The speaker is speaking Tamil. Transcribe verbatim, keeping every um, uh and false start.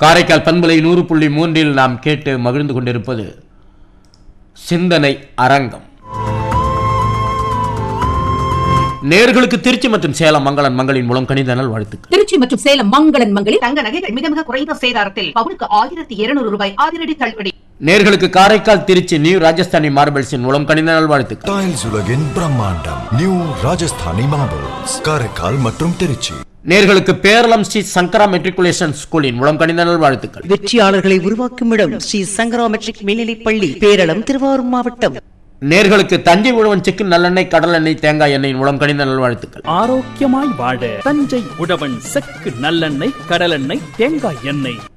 காரைக்கால் பண்பலை நூறு புள்ளி மூன்றில் நாம் கேட்டு மகிழ்ந்து கொண்டிருப்பது சிந்தனை அரங்கம். நேர்களுக்கு திருச்சி மற்றும் சேலம் மங்களன் மங்களின் மூலம் கணித நல் வாழ்த்துக்கள். திருச்சி மற்றும் சேலம் மங்களன் மங்களில் தங்க நகைகள் மிக மிக குறைந்த சேதாரத்தில் பவுனுக்கு ஆயிரத்தி இருநூறு ரூபாய் அதிரடி தள்ளுபடி. நேர்களுக்கு காரைக்கால் திருச்சி நியூ ராஜஸ்தானி மார்பிள்ஸின் மூலம் கணித நல் வாழ்த்துக்கள். டைல்ஸ் உலகின் பிரம்மாண்டம் நியூ ராஜஸ்தானி மார்பிள்ஸ் காரைக்கால் மற்றும் திருச்சி. நேர்களுக்கு பேரளம் ஸ்ரீ சங்கரா மெட்ரிகுலேஷன் ஸ்கூலின் மூலம் கணித நல் வாழ்த்துக்கள். வெற்றியாளர்களை உருவாக்கும் இடம் ஸ்ரீ சங்கரா மெட்ரிக் மேல்நிலைப் பள்ளி, பேரளம், திருவாரூர் மாவட்டம். நேர்களுக்கு தஞ்சை உழவன் சிக்கன் நல்லெண்ணெய் கடல் எண்ணெய் தேங்காய் எண்ணெய் மூலம் கணித நல் வாழ்த்துக்கள். ஆரோக்கியமாய் வாழ தஞ்சை உழவன் செக்கு நல்லெண்ணெய் கடலெண்ணெய் தேங்காய் எண்ணெய்.